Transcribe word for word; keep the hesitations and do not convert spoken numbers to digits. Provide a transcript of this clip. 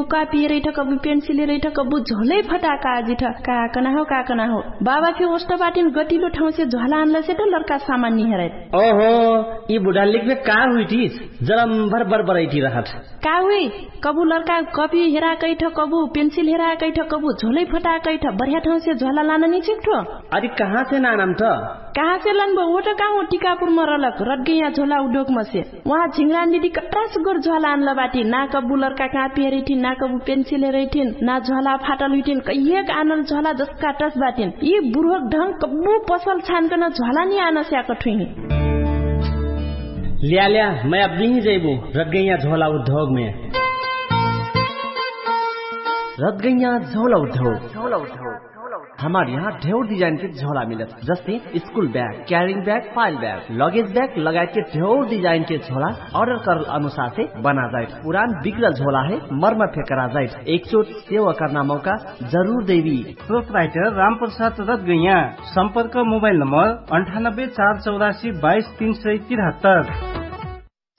कापी रही था कबू पेंसिल रही था कबू झोले फटाका आजी था का कना हो का कना हो बाबा के होस्ट बाटिन गतिलो ठाउँ से झोला आनला से तो लड़का सामान नहीं हराए ओहो ये बुढ़ा लिख में का हुई थी जरम भर भर बरैठी रहत का हुई कबू लड़का कॉपी हेरा कई था कबू पेंसिल हेरा कई था कबू झोले फटा कई था बढ़िया ठाउँ से झोला लाना नहीं छिटो अरे कहाँ से नाम था कहाँ से लनबो वो तो कहाँ टीकापुर में रलक रट गई यहाँ झोला उद्योग में से वहाँ झिंगरान दीदी कट्रा सुगर झोला आनला बाटी ना कबू लड़का कापी हेरी थी ना कबू पेंसिल हेरी थी ना झोला फाटल हुई थी कहिए आनल झोला जसका टस बाटिन ये बुढ़क ढंग कबू पसल छान कर झोला नहीं आना से आकठुई लिया लिया मैं अब नहीं जेबू रट गई यहाँ झोला उद्योग में रट गई यहाँ झोला उद्योग झोला उद्योग हमारे यहाँ ढेर डिजाइन के झोला मिलत जैसे school bag carrying bag file bag luggage bag लगाए के ढेर डिजाइन के झोला ऑर्डर कर अनुसार से बना जाए पुरान बिगड़ल झोला है मरम्म फेकरा जाए एक चोट सेवा करना मौका जरूर देवी प्रोपराइटर राम प्रसाद रतगैया संपर्क मोबाइल नंबर अंठानब्बे चार चौरासी बाईस तीन सौ तिहत्तर।